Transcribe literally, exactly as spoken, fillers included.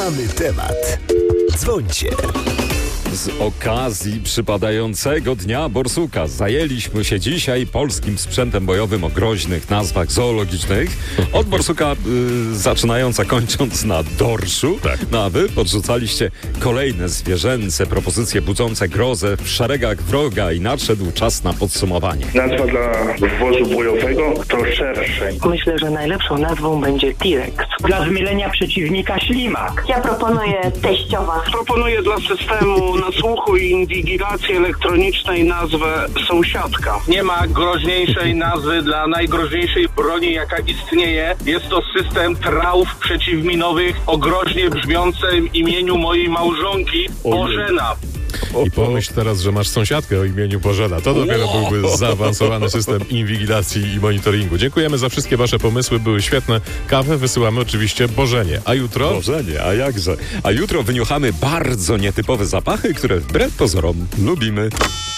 Mamy temat. Dzwońcie. Z okazji przypadającego Dnia Borsuka zajęliśmy się dzisiaj polskim sprzętem bojowym o groźnych nazwach zoologicznych. Od borsuka y, zaczynając, a kończąc na dorszu. Tak. No a wy podrzucaliście kolejne zwierzęce propozycje budzące grozę w szeregach wroga i nadszedł czas na podsumowanie. Nazwa dla wozu bojowego to szerszeń. Myślę, że najlepszą nazwą będzie T-Rex. Dla zmylenia przeciwnika ślimak. Ja proponuję teściowa. Proponuję dla systemu nasłuchu i inwigilacji elektronicznej nazwę sąsiadka. Nie ma groźniejszej nazwy dla najgroźniejszej broni, jaka istnieje. Jest to system trauf przeciwminowych o groźnie brzmiącym imieniu mojej małżonki Bożena. I pomyśl teraz, że masz sąsiadkę o imieniu Bożena. To dopiero byłby zaawansowany system inwigilacji i monitoringu. Dziękujemy za wszystkie wasze pomysły, były świetne. Kawę wysyłamy oczywiście Bożenie. A jutro? Bożenie, a jakże? A jutro wyniuchamy bardzo nietypowe zapachy, które wbrew pozorom lubimy.